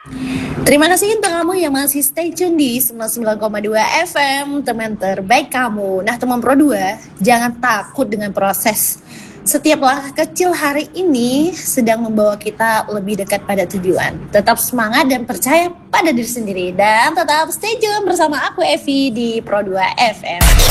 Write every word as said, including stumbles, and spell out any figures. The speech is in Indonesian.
Terima kasih untuk kamu yang masih stay tune di sembilan puluh sembilan koma dua F M, teman terbaik kamu. Nah, teman Pro dua, jangan takut dengan proses. Setiap langkah kecil hari ini sedang membawa kita lebih dekat pada tujuan. Tetap semangat dan percaya pada diri sendiri. Dan tetap stay tune bersama aku, Evi, di Pro dua F M.